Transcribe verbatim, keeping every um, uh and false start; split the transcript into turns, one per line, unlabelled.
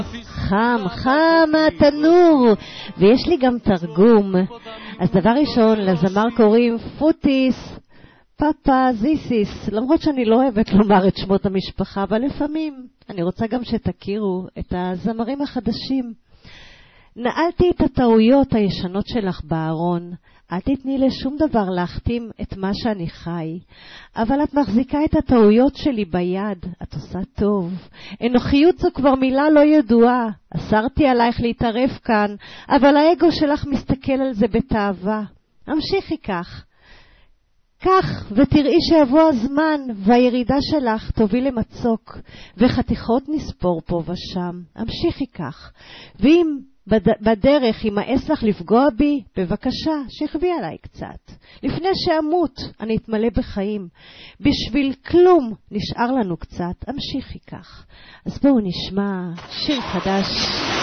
חם, חם מהתנור, ויש לי גם תרגום. אז דבר ראשון, לזמר קוראים פוטיס פאפה זיסיס, למרות שאני לא אוהבת לומר את שמות המשפחה, אבל לפעמים אני רוצה גם שתכירו את הזמרים החדשים. נעלתי את הטעויות הישנות שלך בארון, אל תתני לשום דבר להחתים את מה שאני חי, אבל את מחזיקה את הטעויות שלי ביד, את עושה טוב. אנוכיות זו כבר מילה לא ידועה, אסרתי עלייך להתערב כאן, אבל האגו שלך מסתכל על זה בתאווה. המשיכי כך. כך, ותראי שיבוא הזמן, והירידה שלך תוביל למצוק, וחתיכות נספור פה ושם. המשיכי כך. ואם בדרך ימאס לך לפגוע בי, בבקשה, שכבי עליי קצת. לפני שאמות, אני אתמלא בחיים. בשביל כלום נשאר לנו קצת. המשיכי כך. אז בואו נשמע שיר חדש.